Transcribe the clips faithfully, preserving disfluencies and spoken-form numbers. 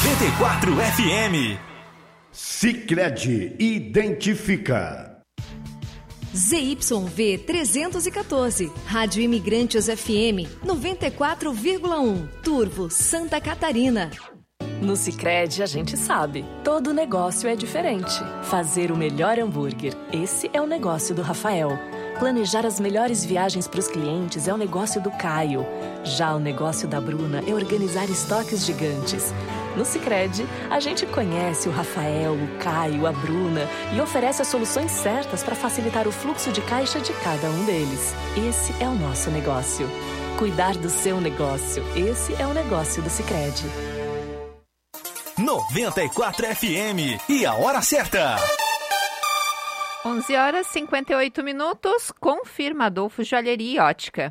noventa e quatro F M. Sicredi identifica. Z Y V trezentos e quatorze, Rádio Imigrantes F M noventa e quatro vírgula um, Turvo, Santa Catarina. No Sicredi a gente sabe, todo negócio é diferente. Fazer o melhor hambúrguer, esse é o negócio do Rafael. Planejar as melhores viagens para os clientes é o negócio do Caio. Já o negócio da Bruna é organizar estoques gigantes. No Sicredi, a gente conhece o Rafael, o Caio, a Bruna e oferece as soluções certas para facilitar o fluxo de caixa de cada um deles. Esse é o nosso negócio. Cuidar do seu negócio, esse é o negócio do Sicredi. noventa e quatro F M e a hora certa. onze horas e cinquenta e oito minutos, confirma Adolfo Joalheria e Ótica.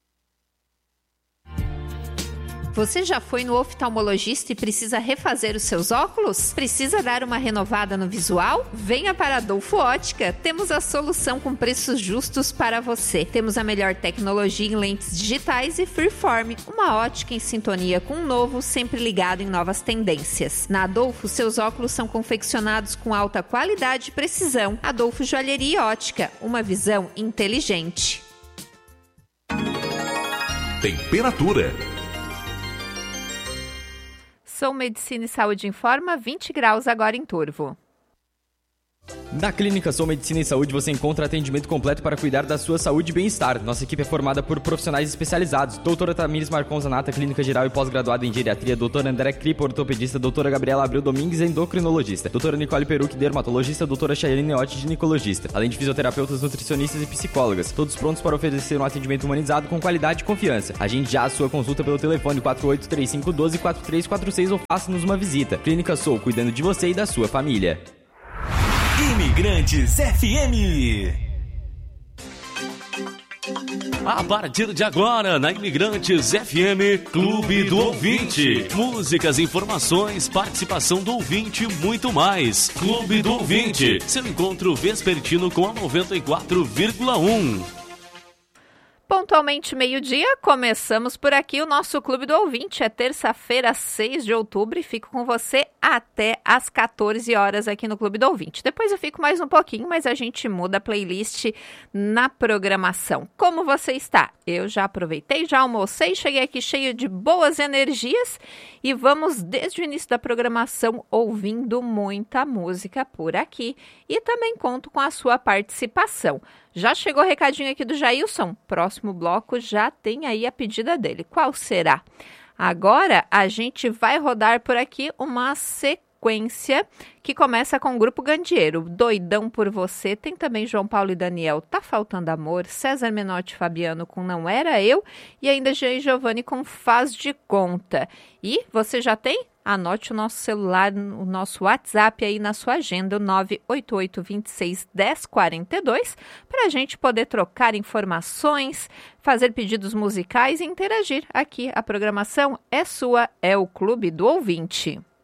Você já foi no oftalmologista e precisa refazer os seus óculos? Precisa dar uma renovada no visual? Venha para Adolfo Ótica. Temos a solução com preços justos para você. Temos a melhor tecnologia em lentes digitais e Freeform, uma ótica em sintonia com o novo, sempre ligado em novas tendências. Na Adolfo, seus óculos são confeccionados com alta qualidade e precisão. Adolfo Joalheria e Ótica, uma visão inteligente. Temperatura. Sou Medicina e Saúde Informa, vinte graus agora em Turvo. Na Clínica Sou Medicina e Saúde você encontra atendimento completo para cuidar da sua saúde e bem-estar. Nossa equipe é formada por profissionais especializados. Doutora Tamires Marcon Zanata, clínica geral e pós-graduada em geriatria. Doutora André Cripa, ortopedista. Doutora Gabriela Abreu Domingues, endocrinologista. Doutora Nicole Perucchi, dermatologista. Doutora Chayane Neotti, ginecologista. Além de fisioterapeutas, nutricionistas e psicólogas. Todos prontos para oferecer um atendimento humanizado com qualidade e confiança. Agende já a sua consulta pelo telefone quatro oito três cinco um dois quatro três quatro seis ou faça-nos uma visita. Clínica Sou, cuidando de você e da sua família. Imigrantes F M. A partir de agora, na Imigrantes F M, Clube do Ouvinte. Músicas, informações, participação do ouvinte e muito mais. Clube do Ouvinte, seu encontro vespertino com a noventa e quatro vírgula um. Pontualmente meio-dia, começamos por aqui o nosso Clube do Ouvinte. É terça-feira, seis de outubro, e fico com você até às quatorze horas aqui no Clube do Ouvinte. Depois eu fico mais um pouquinho, mas a gente muda a playlist na programação. Como você está? Eu já aproveitei, já almocei, cheguei aqui cheio de boas energias e vamos desde o início da programação ouvindo muita música por aqui. E também conto com a sua participação. Já chegou o recadinho aqui do Jailson? Próximo bloco já tem aí a pedida dele. Qual será? Agora a gente vai rodar por aqui uma sequência que começa com o Grupo Gandieiro. Doidão por Você. Tem também João Paulo e Daniel, Tá Faltando Amor. César Menotti e Fabiano com Não Era Eu. E ainda Jean e Giovanni com Faz de Conta. E você já tem? Anote o nosso celular, o nosso WhatsApp aí na sua agenda, o nove oito oito, dois seis, um zero quatro dois, para a gente poder trocar informações, fazer pedidos musicais e interagir aqui. A programação é sua, é o Clube do Ouvinte.